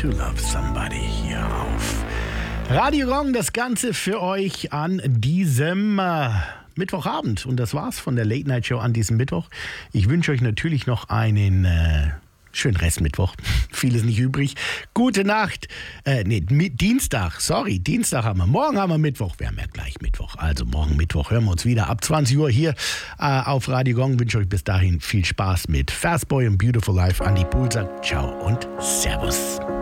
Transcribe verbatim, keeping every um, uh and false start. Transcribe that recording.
to Love Somebody hier auf Radio Gong. Das Ganze für euch an diesem äh, Mittwochabend. Und das war's von der Late Night Show an diesem Mittwoch. Ich wünsche euch natürlich noch einen äh, schönen Restmittwoch. Vieles nicht übrig. Gute Nacht. Äh, nee, Dienstag. Sorry, Dienstag haben wir. Morgen haben wir Mittwoch. Wir haben ja gleich Mittwoch. Also morgen Mittwoch hören wir uns wieder ab zwanzig Uhr hier äh, auf Radio Gong. Ich wünsche euch bis dahin viel Spaß mit Fastboy und Beautiful Life. Andi Pool sagt ciao und Servus.